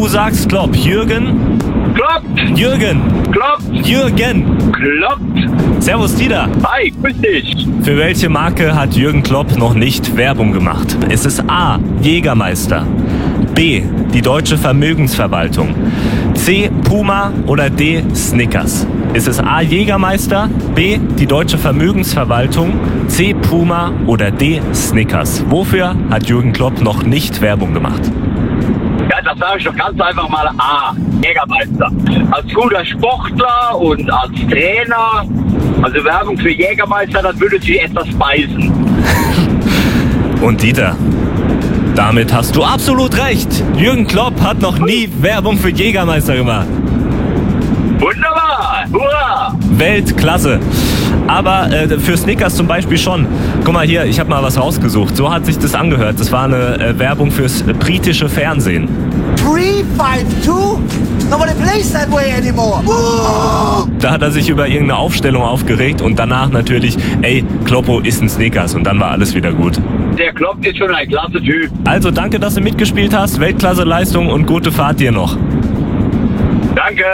sagst Klopp. Jürgen? Kloppt! Jürgen. Kloppt! Jürgen. Kloppt! Servus, Dieter. Hi, grüß dich! Für welche Marke hat Jürgen Klopp noch nicht Werbung gemacht? Ist es A. Jägermeister, B. die Deutsche Vermögensverwaltung, C. Puma oder D. Snickers? Ist es A. Jägermeister, B. die Deutsche Vermögensverwaltung, C. Puma oder D. Snickers? Wofür hat Jürgen Klopp noch nicht Werbung gemacht? Ja, das sage ich doch ganz einfach mal A. Jägermeister. Als guter Sportler und als Trainer, also Werbung für Jägermeister, das würde sich etwas beißen. Und Dieter, damit hast du absolut recht. Jürgen Klopp hat noch nie Werbung für Jägermeister gemacht. Wunderbar! Hurra! Weltklasse. Aber für Snickers zum Beispiel schon. Guck mal hier, ich habe mal was rausgesucht. So hat sich das angehört. Das war eine Werbung fürs britische Fernsehen. 3-5-2? Nobody plays that way anymore. Whoa! Da hat er sich über irgendeine Aufstellung aufgeregt und danach natürlich, ey, Kloppo ist ein Snickers und dann war alles wieder gut. Der Klopp ist schon ein klasse Typ. Also danke, dass du mitgespielt hast. Weltklasse Leistung und gute Fahrt dir noch. Danke!